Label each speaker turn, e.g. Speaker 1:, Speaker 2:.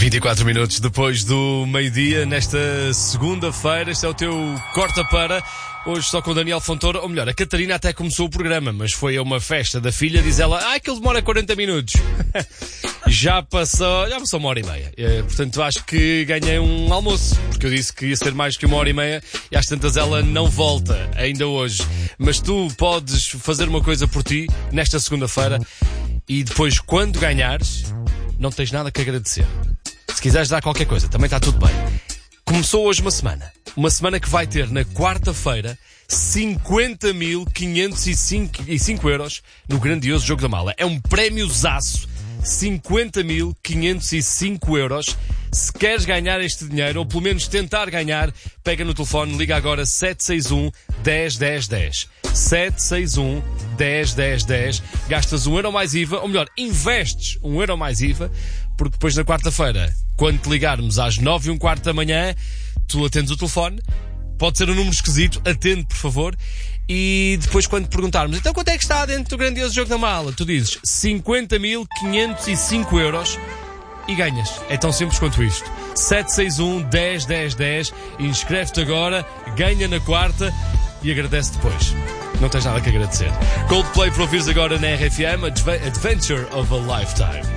Speaker 1: 24 minutos depois do meio-dia, nesta segunda-feira, este é o teu Corta Para, hoje só com o Daniel Fontoura, ou melhor, a Catarina até começou o programa, mas foi a uma festa da filha, diz ela, que ele demora 40 minutos. Já passou uma hora e meia, portanto acho que ganhei um almoço, porque eu disse que ia ser mais que uma hora e meia, e às tantas ela não volta ainda hoje. Mas tu podes fazer uma coisa por ti, nesta segunda-feira, e depois, quando ganhares, não tens nada que agradecer. Se quiseres dar qualquer coisa, também está tudo bem. Começou hoje uma semana que vai ter na quarta-feira 50.505 euros no grandioso Jogo da Mala. É um prémiozaço, 50.505 euros. Se queres ganhar este dinheiro, ou pelo menos tentar ganhar, pega no telefone, liga agora 761 10 10 10. 761 10 10 10. Gastas €1 mais IVA, ou melhor, investes €1 mais IVA, porque depois na quarta-feira, quando te ligarmos às 9h15 da manhã, tu atendes o telefone, pode ser um número esquisito, atende por favor, e depois quando te perguntarmos, então quanto é que está dentro do grandioso Jogo da Mala? Tu dizes 50.505 euros e ganhas. É tão simples quanto isto. 761 10 10 10, inscreve-te agora, ganha na quarta e agradece depois. Não tens nada que agradecer. Coldplay para ouvires agora na RFM, Adventure of a Lifetime.